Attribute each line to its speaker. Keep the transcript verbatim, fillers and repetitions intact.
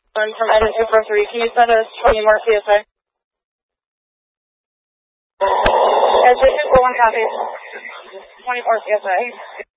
Speaker 1: One from item two four three. Can you send us twenty more P S I? S J two four one copy. twenty more P S I.